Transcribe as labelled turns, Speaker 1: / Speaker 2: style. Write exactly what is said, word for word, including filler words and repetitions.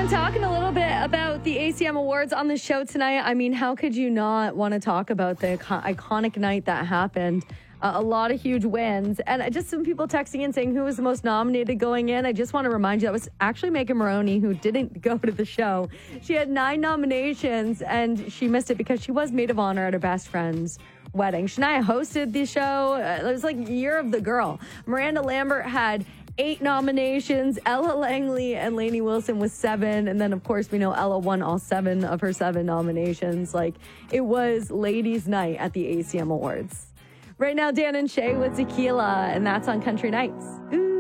Speaker 1: Dan talking a little bit about the A C M Awards on the show tonight. I mean, how could you not want to talk about the icon- iconic night that happened? Uh, a lot of huge wins. And just some people texting in saying who was the most nominated going in. I just want to remind you that was actually Megan Maroney, who didn't go to the show. She had nine nominations and she missed it because she was maid of honor at her best friend's wedding. Shania hosted the show. Uh, it was like Year of the Girl. Miranda Lambert had eight nominations. Ella Langley and Lainey Wilson with seven. And then, of course, we know Ella won all seven of her seven nominations. Like, it was ladies' night at the A C M Awards. Right now, Dan and Shay with Tequila, and that's on Country Nights. Ooh.